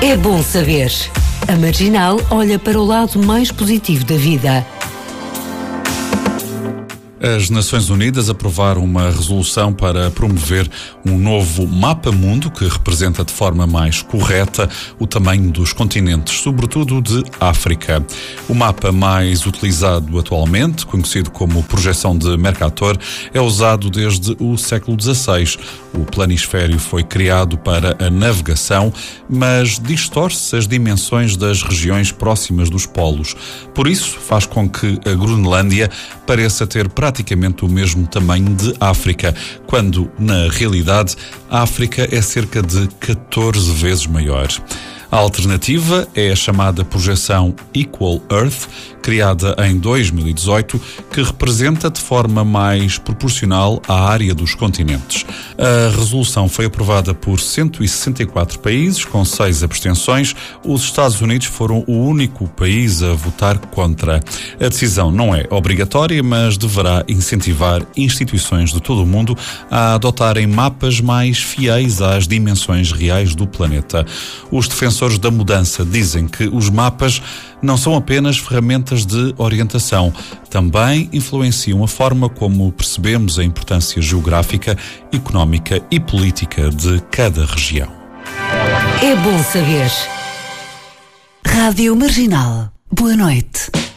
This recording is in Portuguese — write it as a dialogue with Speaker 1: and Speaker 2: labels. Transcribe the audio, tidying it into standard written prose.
Speaker 1: É bom saber. A Marginal olha para o lado mais positivo da vida.
Speaker 2: As Nações Unidas aprovaram uma resolução para promover um novo mapa mundo que representa de forma mais correta o tamanho dos continentes, sobretudo de África. O mapa mais utilizado atualmente, conhecido como projeção de Mercator, é usado desde o século XVI. O planisfério foi criado para a navegação, mas distorce as dimensões das regiões próximas dos polos. Por isso, faz com que a Groenlândia pareça ter praticamente o mesmo tamanho de África, quando, na realidade, a África é cerca de 14 vezes maior. A alternativa é a chamada projeção Equal Earth, criada em 2018, que representa de forma mais proporcional a área dos continentes. A resolução foi aprovada por 164 países, com 6 abstenções. Os Estados Unidos foram o único país a votar contra. A decisão não é obrigatória, mas deverá incentivar instituições de todo o mundo a adotarem mapas mais fiéis às dimensões reais do planeta. Os defensores da mudança dizem que os mapas não são apenas ferramentas de orientação, também influenciam a forma como percebemos a importância geográfica, económica e política de cada região.
Speaker 1: É bom saber.
Speaker 3: Rádio Marginal. Boa noite.